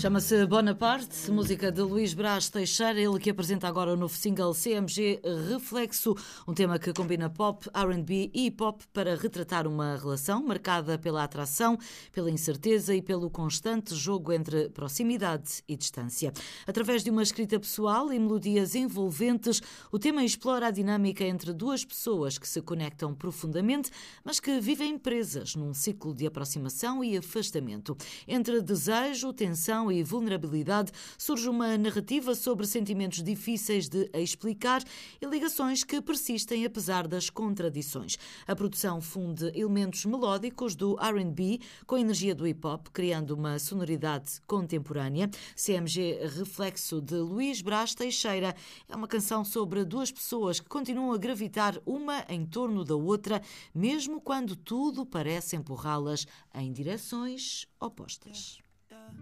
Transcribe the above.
Chama-se Bonaparte, música de Luís Brás Teixeira, ele que apresenta agora o novo single CMG Reflexo, um tema que combina pop, R&B e hip-hop para retratar uma relação marcada pela atração, pela incerteza e pelo constante jogo entre proximidade e distância. Através de uma escrita pessoal e melodias envolventes, o tema explora a dinâmica entre duas pessoas que se conectam profundamente, mas que vivem presas num ciclo de aproximação e afastamento. Entre desejo, tensão e vulnerabilidade surge uma narrativa sobre sentimentos difíceis de explicar e ligações que persistem apesar das contradições. A produção funde elementos melódicos do R&B com a energia do hip-hop, criando uma sonoridade contemporânea. CMG Reflexo, de Luís Brás Teixeira, é uma canção sobre duas pessoas que continuam a gravitar uma em torno da outra, mesmo quando tudo parece empurrá-las em direções opostas.